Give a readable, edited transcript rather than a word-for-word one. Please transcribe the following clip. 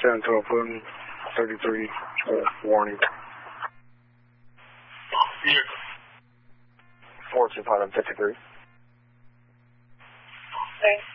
10 to Putin, 33, warning. Yeah. 4253. Okay.